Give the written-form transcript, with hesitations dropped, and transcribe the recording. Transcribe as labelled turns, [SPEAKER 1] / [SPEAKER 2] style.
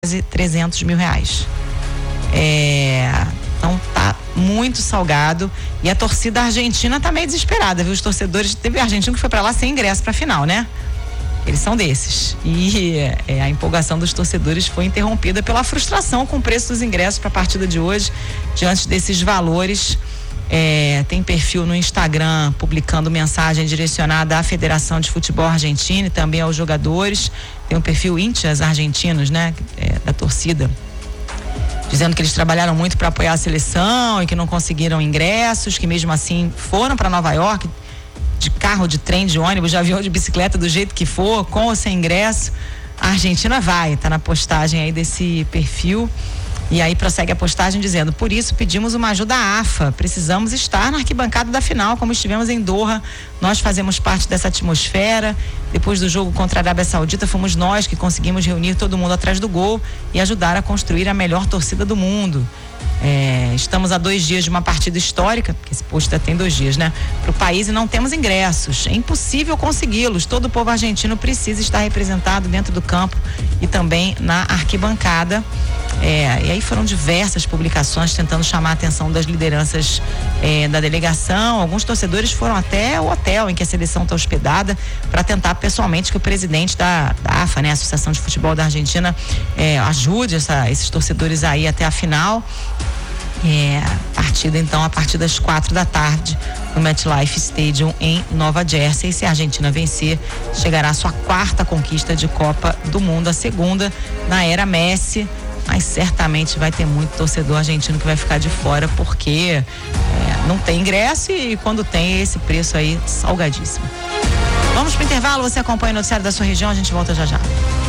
[SPEAKER 1] quase R$300 mil. Então tá muito salgado e a torcida argentina tá meio desesperada, viu? Os torcedores, teve argentino que foi para lá sem ingresso pra final, né? Eles são desses. E a empolgação dos torcedores foi interrompida pela frustração com o preço dos ingressos para a partida de hoje, diante desses valores. Tem perfil no Instagram publicando mensagem direcionada à Federação de Futebol Argentina e também aos jogadores. Tem um perfil Íntias Argentinos, né? Da torcida, dizendo que eles trabalharam muito para apoiar a seleção e que não conseguiram ingressos, que mesmo assim foram para Nova York de carro, de trem, de ônibus, de avião, de bicicleta, do jeito que for, com ou sem ingresso. A Argentina tá na postagem aí desse perfil. E aí prossegue a postagem dizendo: por isso pedimos uma ajuda à AFA, precisamos estar na arquibancada da final, como estivemos em Doha, nós fazemos parte dessa atmosfera. Depois do jogo contra a Arábia Saudita, fomos nós que conseguimos reunir todo mundo atrás do gol e ajudar a construir a melhor torcida do mundo. Estamos a 2 dias de uma partida histórica, porque esse post tem 2 dias, né? Para o país, e não temos ingressos. É impossível consegui-los. Todo o povo argentino precisa estar representado dentro do campo e também na arquibancada. E aí foram diversas publicações tentando chamar a atenção das lideranças da delegação. Alguns torcedores foram até o hotel em que a seleção está hospedada para tentar pessoalmente que o presidente da AFA, né, Associação de Futebol da Argentina, ajude esses torcedores aí até a final. Partida então a partir das 4 da tarde no MetLife Stadium em Nova Jersey. E se a Argentina vencer, chegará à sua 4ª conquista de Copa do Mundo, a 2ª na era Messi. Mas certamente vai ter muito torcedor argentino que vai ficar de fora, porque não tem ingresso e quando tem esse preço aí salgadíssimo. Vamos pro intervalo, você acompanha o noticiário da sua região, a gente volta já já.